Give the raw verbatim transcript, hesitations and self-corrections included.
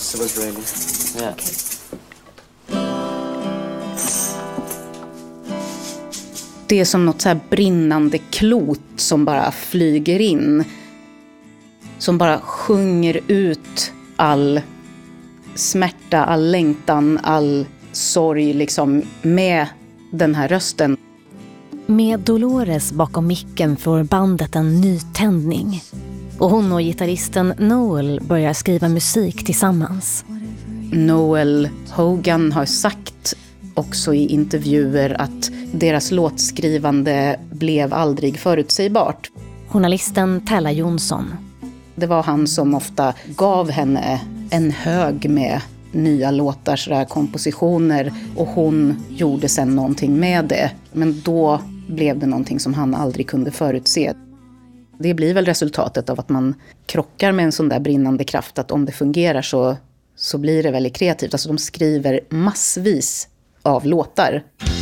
Yes, it was raining. Yeah. Okay. Det är som något så här brinnande klot som bara flyger in. Som bara sjunger ut all smärta, all längtan, all sorg liksom med den här rösten. Med Dolores bakom micken får bandet en nytändning. Och hon och gitarristen Noel börjar skriva musik tillsammans. Noel Hogan har sagt också i intervjuer att deras låtskrivande blev aldrig förutsägbart. Journalisten Tella Jonsson. Det var han som ofta gav henne en hög med nya låtar, sådär kompositioner, och hon gjorde sen någonting med det. Men då blev det någonting som han aldrig kunde förutse. Det blir väl resultatet av att man krockar med en sån där brinnande kraft, att om det fungerar så, så blir det väldigt kreativt. Alltså de skriver massvis av låtar.